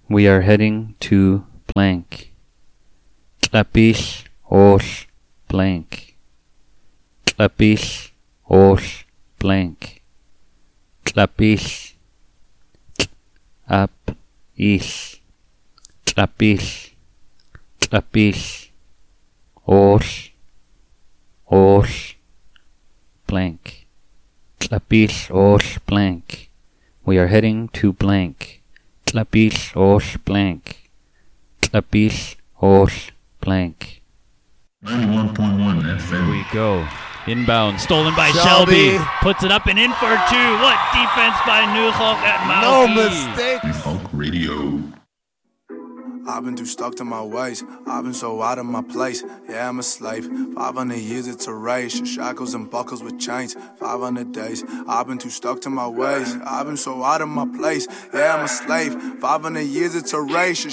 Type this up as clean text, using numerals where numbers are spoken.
We are heading to blank. Tlapil ol blank. Tlapil ol blank. Tlapil up is. Tlapil tlapil ol blank. Tlapil ol blank. We are heading to blank. Tlapil ol blank. Tlapil ol blank. 91.1 FM. Here we go. Inbound, stolen by Shelby. Shelby. Puts it up and in for two. What defense by Newhawk at No Mauki. mistake. Hulk Radio. I've been too stuck to my ways. I've been so out of my place. Yeah, I'm a slave. 500 years it's a race. Shackles and buckles with chains. 500 days. I've been too stuck to my ways. I've been so out of my place. Yeah, I'm a slave. 500 years it's a race.